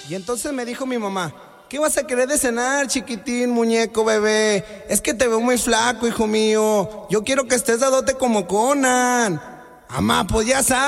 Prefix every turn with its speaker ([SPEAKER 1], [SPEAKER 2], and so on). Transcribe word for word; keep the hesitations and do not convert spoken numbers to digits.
[SPEAKER 1] Y entonces me dijo mi mamá: ¿qué vas a querer de cenar, chiquitín, muñeco, bebé? Es que te veo muy flaco, hijo mío. Yo quiero que estés dadote como Conan. Amá, pues ya sabes.